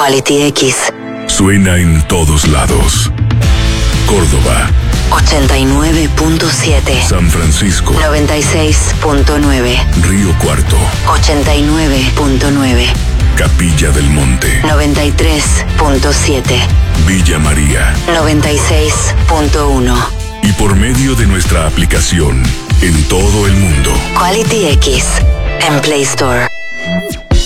Quality X. Suena en todos lados. Córdoba 89.7. San Francisco 96.9. Río Cuarto 89.9. Capilla del Monte 93.7. Villa María 96.1. y por medio de nuestra aplicación en todo el mundo. Quality X en Play Store.